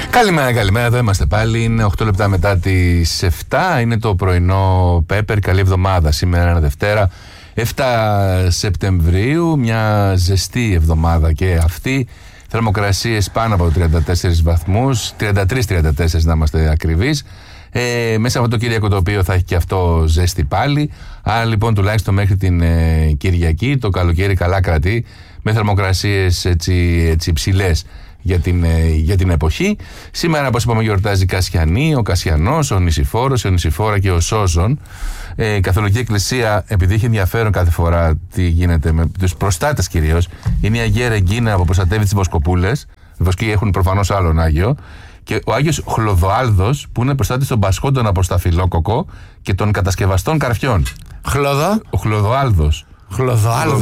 Καλημέρα, εδώ είμαστε πάλι. Είναι 8 λεπτά μετά τις 7. Είναι το πρωινό Πέπερ. Καλή εβδομάδα. Σήμερα είναι Δευτέρα, 7 Σεπτεμβρίου. Μια ζεστή εβδομάδα και αυτή. Θερμοκρασίες πάνω από 34 βαθμούς, 33-34 να είμαστε ακριβείς. Μέσα από το Κυριακό το οποίο θα έχει και αυτό ζέστη πάλι. Άρα λοιπόν τουλάχιστον μέχρι την Κυριακή το καλοκαίρι καλά κρατεί, με θερμοκρασίες έτσι ψηλές για την εποχή. Σήμερα, όπως είπαμε, γιορτάζει Κασιανή, ο Κασιανός, ο Νησιφόρος, η Νησιφόρα και ο Σόζον. Η Καθολική Εκκλησία, επειδή έχει ενδιαφέρον κάθε φορά τι γίνεται με τους προστάτες κυρίως, είναι η Αγία Ρεγκίνα που προστατεύει τις βοσκοπούλες. Οι βοσκοί έχουν προφανώς άλλον Άγιο. Και ο Άγιος Χλωδοάλδος, που είναι προστάτης των Πασχόντων από σταφυλόκοκο και των κατασκευαστών καρφιών. Χλωδο? Ο Χλωδοάλδος.